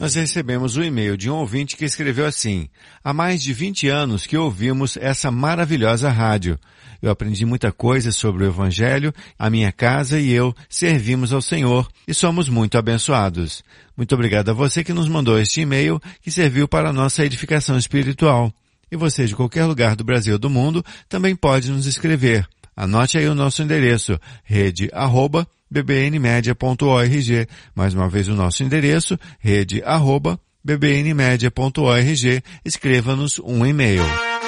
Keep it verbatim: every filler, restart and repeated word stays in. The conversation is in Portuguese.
Nós recebemos um e-mail de um ouvinte que escreveu assim: há mais de vinte anos que ouvimos essa maravilhosa rádio. Eu aprendi muita coisa sobre o Evangelho, a minha casa e eu servimos ao Senhor e somos muito abençoados. Muito obrigado a você que nos mandou este e-mail que serviu para a nossa edificação espiritual. E você de qualquer lugar do Brasil ou do mundo também pode nos escrever. Anote aí o nosso endereço, rede arroba b b n media ponto org. Mais uma vez o nosso endereço, rede arroba b b n media ponto org. Escreva-nos um e-mail.